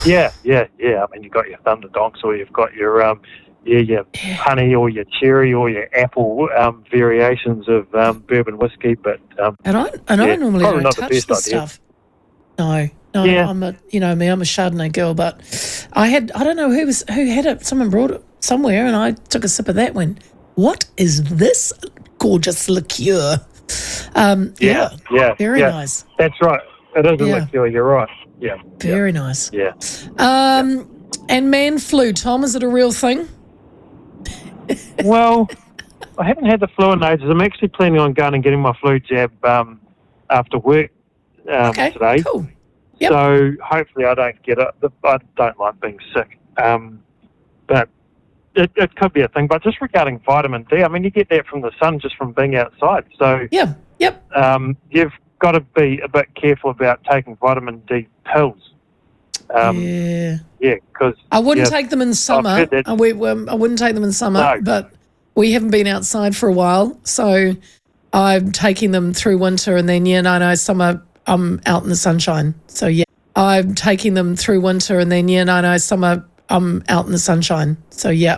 Yeah. I mean, you've got your Thunder Donks, or you've got your honey, or your cherry, or your apple variations of bourbon whiskey. But And I normally don't not the touch best this idea. stuff. No, Yeah. I'm a Chardonnay girl, but I don't know who had it. Someone brought it somewhere, and I took a sip of that. And went, what is this gorgeous liqueur? Very nice. That's right. It is a liqueur. You're right. Yeah. Very nice. Yeah. And man flu, Tom, is it a real thing? Well, I haven't had the flu in ages. I'm actually planning on going and getting my flu jab after work today. Cool. Yep. So hopefully I don't get it. I don't like being sick. But it could be a thing. But just regarding vitamin D, I mean, you get that from the sun just from being outside. So yep. You've got to be a bit careful about taking vitamin D pills. Because I wouldn't take them in summer. I wouldn't take them in summer, but we haven't been outside for a while, so I'm taking them through winter, and then summer I'm out in the sunshine. So I'm taking them through winter, and then summer I'm out in the sunshine. So yeah.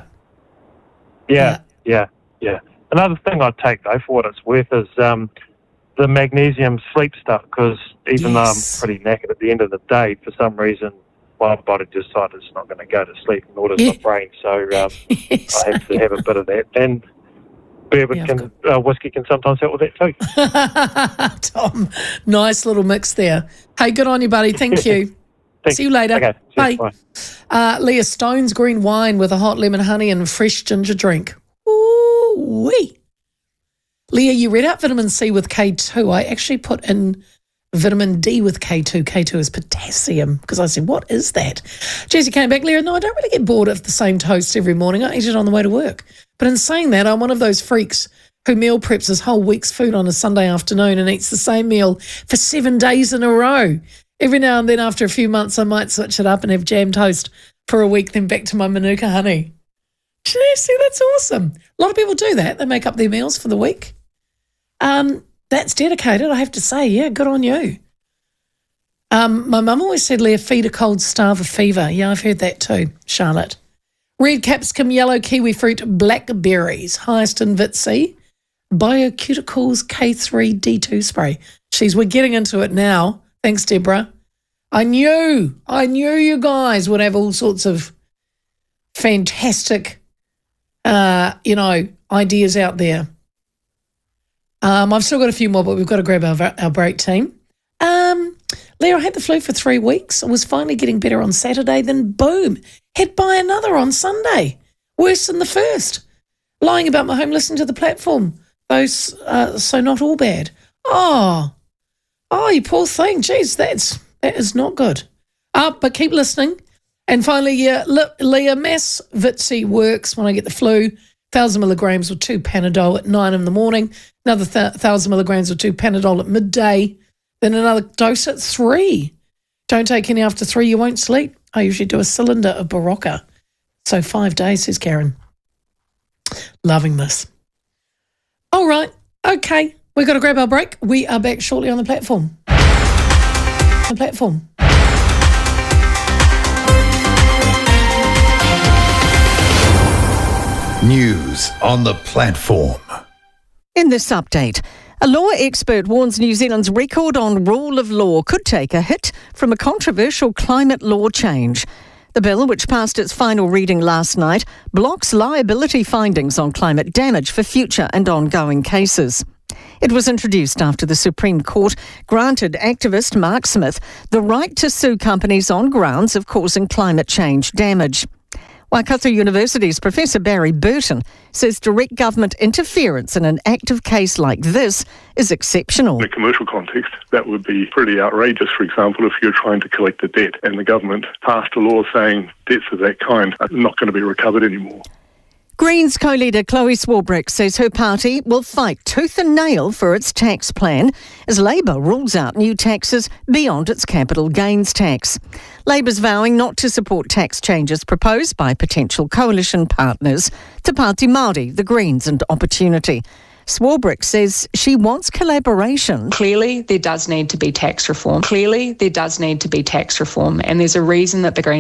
Another thing I'd take though, for what it's worth, is the magnesium sleep stuff, because even though I'm pretty knackered at the end of the day, for some reason my body decided it's not going to go to sleep, nor does my brain. So I have to have a bit of that. And bourbon whiskey can sometimes help with that too. Tom, nice little mix there. Hey, good on you, buddy. Thank you. See you later. Okay, bye. Leah, Stone's green wine with a hot lemon honey and fresh ginger drink. Ooh-wee. Leah, you read out vitamin C with K2. I actually put in vitamin D with K2. K2 is potassium, because I said, what is that? Jessie came back. Leah, no, I don't really get bored of the same toast every morning. I eat it on the way to work. But in saying that, I'm one of those freaks who meal preps his whole week's food on a Sunday afternoon and eats the same meal for 7 days in a row. Every now and then, after a few months, I might switch it up and have jam toast for a week, then back to my Manuka honey. Jessie, that's awesome. A lot of people do that. They make up their meals for the week. That's dedicated, I have to say. Yeah, good on you. My mum always said, Leah, feed a cold, starve a fever. Yeah, I've heard that too, Charlotte. Red capsicum, yellow kiwi fruit, blackberries, highest in Vit C, Biocuticals K3 D2 spray. We're getting into it now. Thanks, Deborah. I knew you guys would have all sorts of fantastic, ideas out there. I've still got a few more, but we've got to grab our break, team. Leah, I had the flu for 3 weeks. I was finally getting better on Saturday, then boom, hit by another on Sunday. Worse than the first. Lying about my home, listening to the platform. So not all bad. Oh, you poor thing. Jeez, that is not good. But keep listening. And finally, Leah, mass Vit C works when I get the flu. 1,000 milligrams or 2 Panadol at 9 in the morning, another 1,000 milligrams or 2 Panadol at midday, then another dose at 3. Don't take any after 3, you won't sleep. I usually do a cylinder of Berocca. So 5 days, says Karen. Loving this. All right, okay, we've got to grab our break. We are back shortly on the platform. News on the platform. In this update, a law expert warns New Zealand's record on rule of law could take a hit from a controversial climate law change. The bill, which passed its final reading last night, blocks liability findings on climate damage for future and ongoing cases. It was introduced after the Supreme Court granted activist Mark Smith the right to sue companies on grounds of causing climate change damage. Waikato University's Professor Barry Burton says direct government interference in an active case like this is exceptional. In a commercial context, that would be pretty outrageous. For example, if you're trying to collect a debt and the government passed a law saying debts of that kind are not going to be recovered anymore. Greens co-leader Chloe Swarbrick says her party will fight tooth and nail for its tax plan as Labour rules out new taxes beyond its capital gains tax. Labour's vowing not to support tax changes proposed by potential coalition partners Te Pāti Māori, the Greens and Opportunity. Swarbrick says she wants collaboration. Clearly, there does need to be tax reform. And there's a reason that the Greens